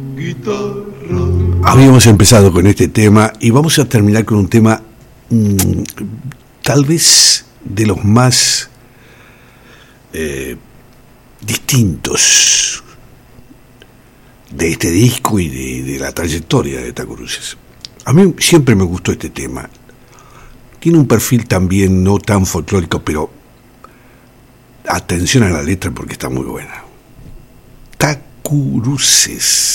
Habíamos empezado con este tema y vamos a terminar con un tema tal vez de los más distintos de este disco y de la trayectoria de Taco Cruces. A mí siempre me gustó este tema. Tiene un perfil también no tan folclórico, pero atención a la letra porque está muy buena. Taco Cruces.